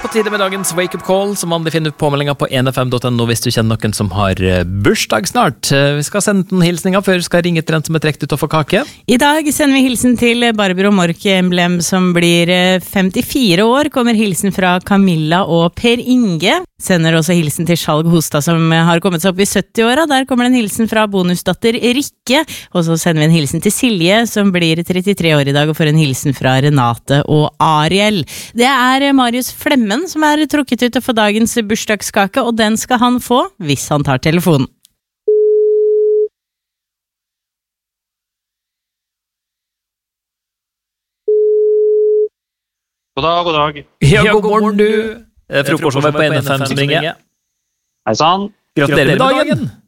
på tide med dagens wake-up call, som vanlig finner du påmeldinga på 1fm.no hvis du kjenner noen som har bursdag snart. Vi skal sende noen hilsninger før vi skal ringe til den som trekt ut og få kake. I dag sender vi hilsen til Barbro Mork-emblem som blir 54 år. Kommer hilsen fra Camilla og Per Inge. Sender også hilsen til Skjalg Hostad som har kommet seg opp i 70-åra. Der kommer en hilsen fra bonusdatter Rikke. Og så sender vi en hilsen til Silje som blir 33 år i dag og får en hilsen fra Renate og Ariel. Det er Marius Flemmen som er trukket ut til å få dagens bursdagskake, og den skal han få hvis han tar telefonen. God dag. Ja, god morgen du. Frokostshowet på 1FM som ringer. Hei sann. Gratulerer med dagen.